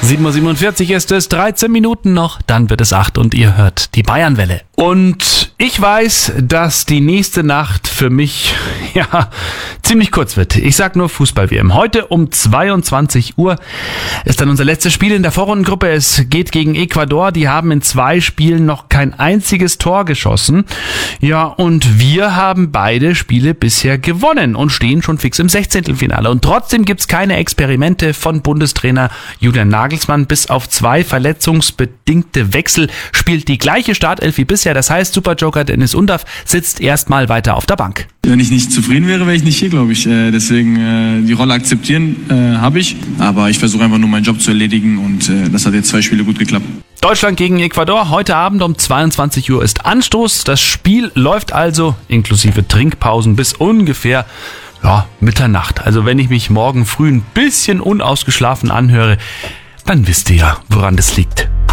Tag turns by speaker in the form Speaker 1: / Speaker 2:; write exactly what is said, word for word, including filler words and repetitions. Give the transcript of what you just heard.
Speaker 1: sieben Uhr siebenundvierzig ist es, dreizehn Minuten noch, dann wird es acht und ihr hört die Bayernwelle. Und ich weiß, dass die nächste Nacht für mich, ja, ziemlich kurz wird. Ich sag nur Fußball-W M. Heute um zweiundzwanzig Uhr ist dann unser letztes Spiel in der Vorrundengruppe. Es geht gegen Ecuador. Die haben in zwei Spielen noch kein einziges Tor geschossen. Ja, und wir haben beide Spiele bisher gewonnen und stehen schon fix im Sechzehntelfinale. Und trotzdem gibt's keine Experimente von Bundestrainer Julian Nagelsmann. Bis auf zwei verletzungsbedingte Wechsel spielt die gleiche Startelf wie bisher. Das heißt, Superjoker Dennis Undaff sitzt erstmal weiter auf der Bank.
Speaker 2: Wenn ich nicht zufrieden wäre, wäre ich nicht hier, glaube ich. Äh, deswegen äh, die Rolle akzeptieren äh, habe ich. Aber ich versuche einfach nur meinen Job zu erledigen und äh, das hat jetzt zwei Spiele gut geklappt.
Speaker 1: Deutschland gegen Ecuador. Heute Abend um zweiundzwanzig Uhr ist Anstoß. Das Spiel läuft also inklusive Trinkpausen bis ungefähr ja, Mitternacht. Also wenn ich mich morgen früh ein bisschen unausgeschlafen anhöre, dann wisst ihr ja, woran das liegt.